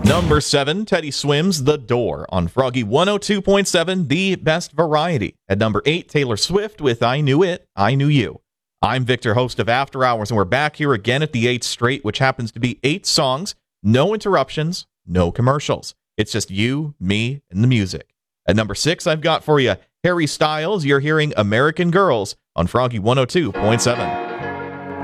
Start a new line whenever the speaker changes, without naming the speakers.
Number 7, Teddy Swims' The Door on Froggy 102.7, the best variety. At number 8, Taylor Swift with I Knew It, I Knew You. I'm Victor, host of After Hours, and we're back here again at the 8th straight, which happens to be 8 songs, no interruptions, no commercials. It's just you, me, and the music. At number 6, I've got for you Harry Styles. You're hearing American Girls on Froggy 102.7.